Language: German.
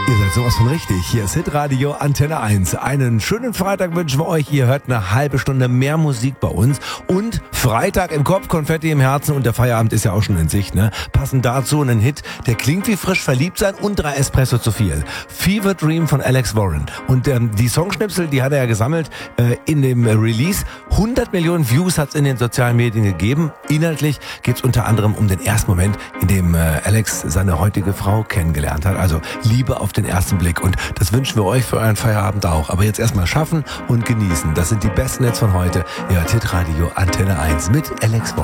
Ihr seid sowas von richtig. Hier ist Hitradio Antenne 1. Einen schönen Freitag wünschen wir euch. Ihr hört eine halbe Stunde mehr Musik bei uns. Und Freitag im Kopf, Konfetti im Herzen und der Feierabend ist ja auch schon in Sicht, ne? Passend dazu einen Hit, der klingt wie frisch verliebt sein und 3 Espresso zu viel. Fever Dream von Alex Warren. Und die Songschnipsel, die hat er ja gesammelt in dem Release. 100 Millionen Views hat es in den sozialen Medien gegeben. Inhaltlich geht es unter anderem um den ersten Moment, in dem Alex seine heutige Frau kennengelernt hat. Also Liebe auf den ersten Blick. Und das wünschen wir euch für euren Feierabend auch. Aber jetzt erstmal schaffen und genießen. Das sind die besten Hits von heute. Ihr hört Hitradio Antenne 1 mit Alex Warren.